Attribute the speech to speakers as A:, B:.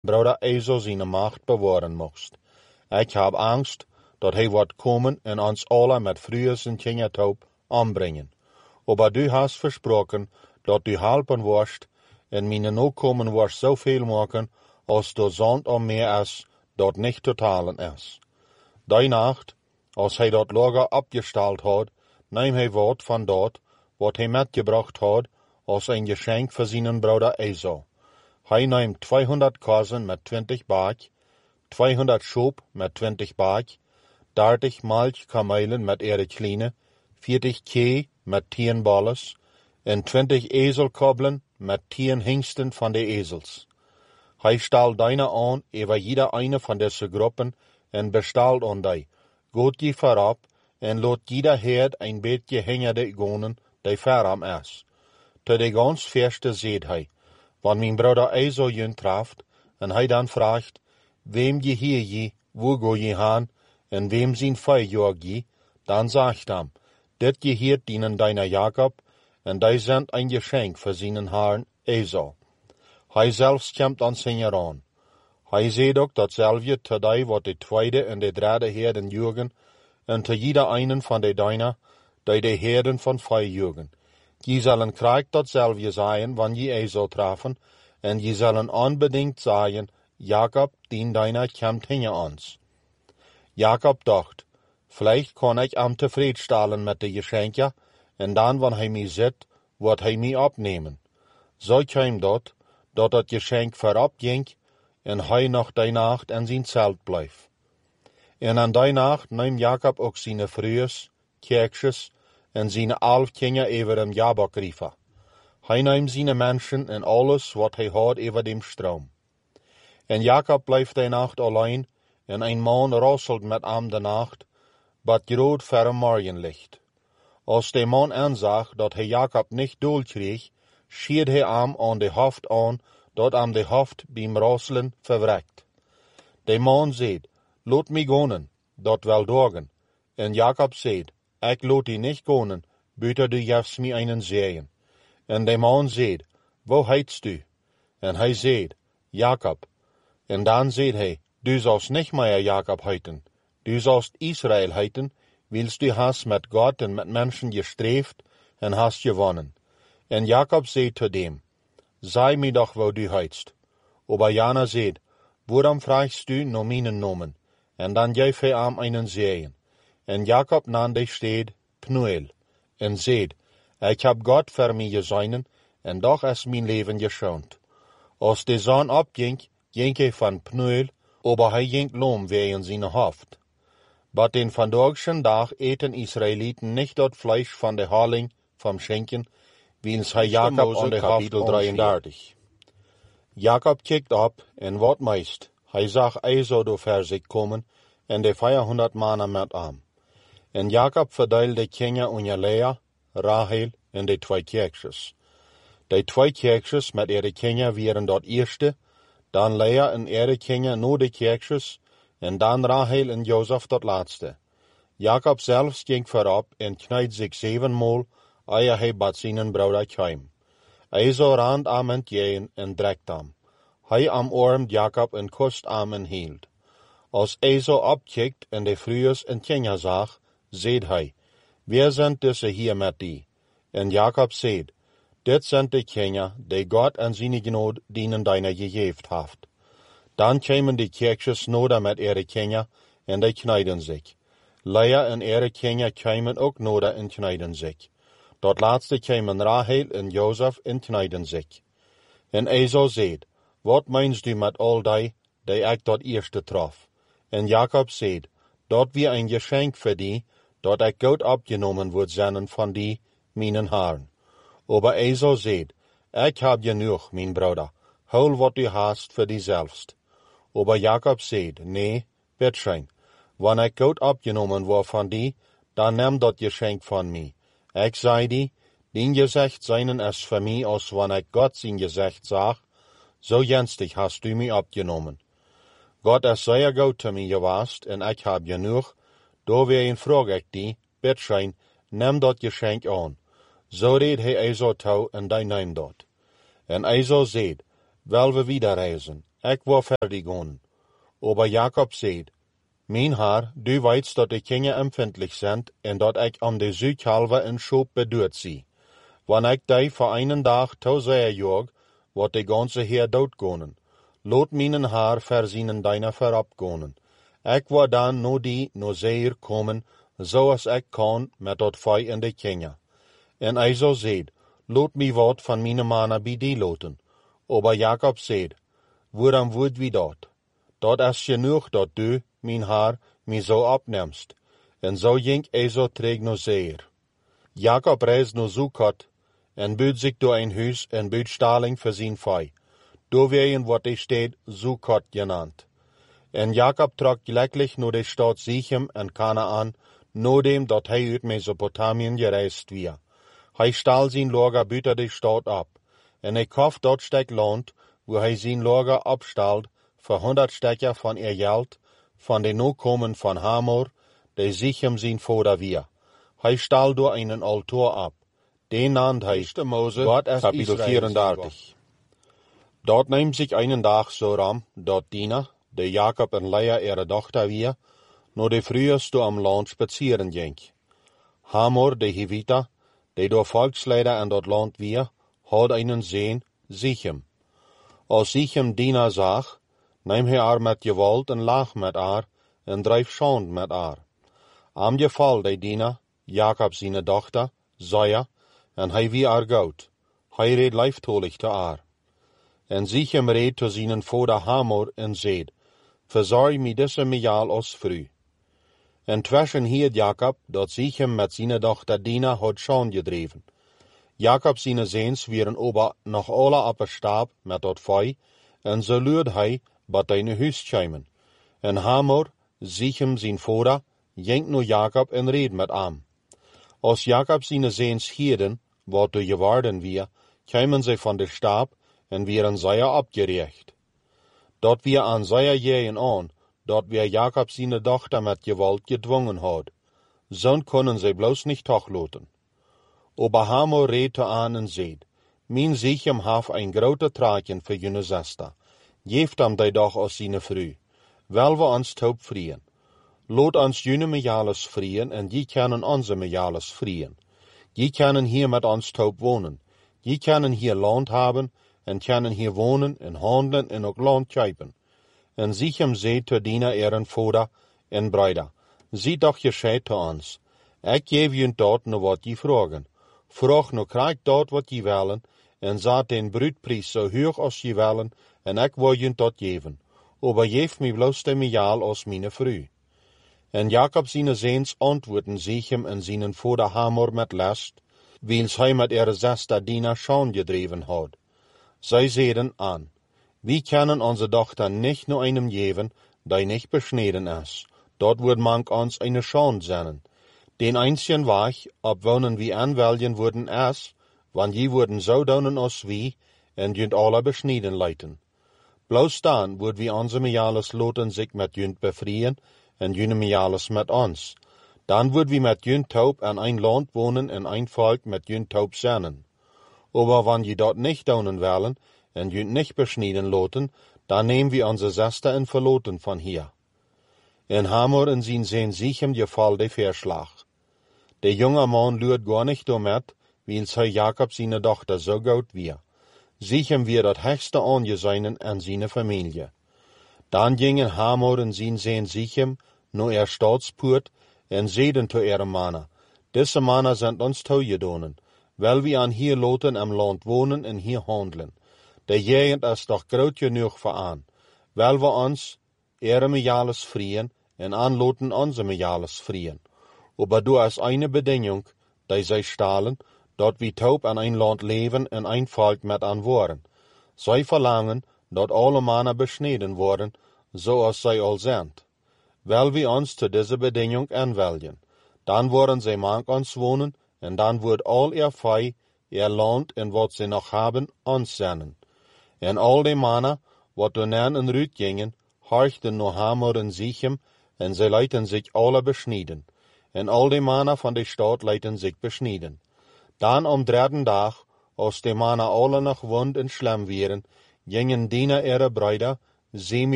A: broeder Esau zijn macht bewaren moest. Ik heb angst dat hij wordt komen en ons alle met Fruus en Tjenjatoop ombrengen. Aber du hast versproken dat du helpen worst en mijn nakomen worst zoveel maken als de zand om meer is dat niet te talen is. Die nacht, als hij dat lager opgesteld had, neem hij wat van dat wat hij metgebracht had als een geschenk voor zijn broeder Esau. Hij neemt 200 kozen met 20 baak, 200 schoop met 20 baak, 30 melkkamelen met ihre kleine, 40 kee met 10 balles en 20 ezelkobbelen met 10 hingsten van de ezels. Hij stelt deine aan over jeder eine van deze groepen en bestelt aan die. Goed je voorop en laat jeder herd een beetje hengerde gonen die veram is. Te de gans verste zegt hij, want mijn broeder Esau je traft, en hij dan vraagt, wem je hier je, wo go je haan, en wem zijn vij jog je, dan zegt hem, dit je hier dienen deiner Jacob, en die zendt een geschenk voor zijn haaren Esau. Hij zelfs komt aan zijn aan. Hij zegt ook datzelfde te die wat de tweede en de derde herden joegen, en te jeder einen van de deiner, die de herden van vij joegen. Je zullen krijg datzelfde zijn, wanneer je Esau treffen, en je zullen onbedingt zeggen, Jacob, dien deiner komt heen ons. Jacob dacht, vielleicht kan ik hem tevreden stellen met de geschenken, en dan, wanneer hij mij zit, wordt hij mij opnemen. Zo kwam dat het geschenk voorop ging, en hij nog die nacht in zijn zelt bleef. En aan die nacht nam Jacob ook zijn vrouws, kerkjes, en zijn 11 kinderen over hem Jabok rieven. Hij nam zijn mensen en alles wat hij had over dem stroom. En Jacob bleef die nacht alleen, en een man rasselt met hem de nacht, wat groot verre morgenlicht. Als de man aanzag dat hij Jacob niet doel kreeg, schiet hij hem aan de hoofd aan, dat hem de hoofd beim rasselen verwrekt. De man zei, laat mij gaan, dat wel doorgen. En Jacob zei, ik laat die niet gaan, buiten du geeft mij einen zeeën. En de man zei, wo heitst du? En hij zei, Jacob. En dan zei hij, du zalst niet meer Jacob heiten, du zalst Israël heiten, wils du hast met God en met mensen gestreefd en hast gewonnen. En Jacob zei te dem, zei mij doch wo du heitst. Aber Jana zei, waarom vraagst du naar mijn nomen? En dan geef hij hem einen zeeën. En Jacob nam de stad Pnuel, en zei, ik heb God voor mij gezegnen, en doch is mijn leven geschoond. Als de zon opging, ging hij van Pnuel, aber hij ging loom weer in zijn hoofd. Maar den vandaagschen dag eten Israëlieten niet dat vlees van de haling van schenken, wils hij Jacob aan de kapitel 33. Jacob kijkt op en wat meest, hij zag Esau door ver zich komen en de 400 mannen met hem. En Jacob verdeelde kinderen onder Lea, Rahel en de 2 kerkjes. De 2 kerkjes met ihre kinderen waren dat eerste, dan Lea en ihre kinderen na de kerkjes, en dan Rahel en Jozef dat laatste. Jacob zelfs ging voorop en knijd zich 7 maal, eer hij bij zijn broeder kwam. Esau rand hem entgegen en drekt hem. Hij omarmt Jacob en kust hem en hield. Als Esau opkijkt en de vrouws en kinderen zag, zei hij, wie zijn deze hier met die? En Jacob zei, dit zijn de kinderen die God en zijn genade dienen deiner gegeven heeft. Dan kwamen de kerkjes nodig met ihre kinderen en die knijden zich. Lea en ihre kinderen kwamen ook nodig en knijden zich. Dat laatste kwamen Rahel en Jozef en knijden zich. En Esau zei, wat meinst du met al die ik dat eerste trof? En Jacob zei, dat weer een geschenk voor die, dat ik goed opgenomen wordt zijn van die, mijn haren. Aber Esau zei, ik heb genoeg, mijn broeder, hol wat du hast voor die zelfst. Aber Jacob zei, nee, bitteschön, wanneer ik goed opgenomen word van die, dan neem dat geschenk van mij. Ik zei die, dien gezicht zijn is voor mij als wanneer ik God zijn gezicht zag, zo jenstig hast du mij opgenomen. God is zeer goed te mij geweest en ik heb genoeg, doorwegen vraag ik die, bitteschön, neem dat geschenk aan. Zo deed hij Esau toe en die neemt dat. En Esau zei, wel we wieder reizen, ik wou verder gaan. Aber Jacob zeid, mijn Heer, du weet dat de kinderen empfindelijk zijn en dat ik om de zoekhalve een schoop bedoeld zie. Wanneer ik die voor een dag toezeer joog, wordt de ganse heer doodgaan. Laat mijn Heer verzinnen deine verapgaan. Ik wou dan no die no zeer komen, zoals ik kan met dat vee en de kinderen. En Esau zeid, laat mij wat van mijn mannen bij die laten. Aber Jacob zeid, waarom woord wie dat? Dat is genoeg dat du, mijn Heer, mij zo opnemst. En zo ging Esau terug naar Seir. Jacob reisde naar Sukkot en buit zich door een huis en buit stalling voor zijn vee. Doorwegen wordt de stad Sukkot genaamd. En Jacob trok gelijkelijk naar de stad Sichem en Kanaan, nadat dat hij uit Mesopotamien gereisd was. Hij stal zijn lager buiten de stad op, en hij kocht dat stuk land, waar hij zijn lager opstalt, voor 100 stekken van geld, van de nakomen van Hamor, de Sichem zijn vader was. Hij stal door een altaar op. Den naamde hij God is kapitel 34. Dat neemt zich een dag zo ram, dat Dina, de Jacob en Lea ihre dochter was, naar de vrouwen door am land spazieren ging. Hamor, de Hivita, die door volksleider in dat land was, had een zoon, Sichem. Als Sichem Dina zag, nam hij haar met geweld en lag met haar, en dreef schand met haar. Am geval de Dina, Jacob zijn dochter, zei, en hij wie haar goud. Hij reed lieftolig te haar. En Sichem reed te zijn vader Hamor en zeid, verzorg mij deze mejaal als vrouw. En tussen hield Jacob dat Sichem met zijn dochter Dina had schand gedreven. Jacob zijn zoons waren ober nog alle op een stap met dat vee, en zo luurde hij bij zijn huis kwamen. En Hamor, Sichem zijn vader, ging naar Jacob en reed met hem. Als Jacob zijn zoons hielden, wat er geworden was, kwamen zij van de stap en waren zij opgericht. Dat wir aan zij jeen aan, dat wir Jacob zijn dochter met geweld gedwongen had. Zo konden zij bloos niet tochtlaten. Aber Hamor reed te aan en zeid, mijn Sichem heeft een grote traken voor jullie zuster. Geef hem die doch als zijn vrouw. Wel we ons taub vrien. Laat ons jullie mejales vrien en die kunnen onze mejales vrien. Die kunnen hier met ons taub wonen. Die kunnen hier land hebben en kunnen hier wonen en handelen en ook land kopen. En Sichem zei te Dina ihren vader en bruider, zie toch gescheit te ons. Ik geef jullie dat naar wat je vragen. Vraag nu krijg dat wat je willen, en zet den bruidprijs zo hoog als je willen, en ik wil jullie dat geven. Aber geef mij bloos de mejaal als mijn vrouw. En Jacob zijn zoons antwoorden Sichem en zijn vader Hamor met last, wils hij met ihre zuster Dina schand gedreven had. Zij zeiden aan, wie kunnen onze dochter niet naar einem geven, die niet besneden is. Dat wordt mank ons eine schand zijn. Den einzigen weg, op wonen wie aanwelgen worden is, want je worden zo doen als wie, en junt alle besneden leiden. Bloos dan wordt wie onze mejales loten zich met junt bevrijen, en jullie mejales met ons. Dan wordt wie met junt taub aan een land wonen en een volk met junt taub zijn. Aber wanneer je dat niet doen willen, en junt niet besneden loten, dan nemen we onze zuster en verloten van hier. En Hamor en zijn zoon Sichem geval de verslag. De jonge man luurt gar niet door met, wils hij Jacob zijn dochter zo goed was. Sichem weer dat hoogste aangezien aan zijn familie. Dan gingen Hamor en zijn zoon Sichem naar staatspoort en zeiden te ihre mannen, deze mannen zijn ons toegedonen, wel we aan hier loten am land wonen en hier handelen. De gegend is toch groot genoeg voor aan, wel we ons ihre mejales vrien en aanloten onze mejales vrien. Aber du is eine bedingung, die zij stellen, dat we taub aan een land leven en een volk met aan worden. Zij verlangen dat alle mannen besneden worden, zoals zij al zijn. Wel we ons te deze bedingung aanwelgen, dan worden zij mank ons wonen, en dan wordt al ihr vee, ihr land en wat zij nog hebben, ons zijn. En al die mannen, wat door nan en Ruut gingen, horchten naar Hamor en Sichem, en zij lieten zich alle besneden. En al die mannen van de stad lieten zich besneden. Dan om derde dag, als de mannen alle nog wond en slam waren, gingen Dina ihre bruider zie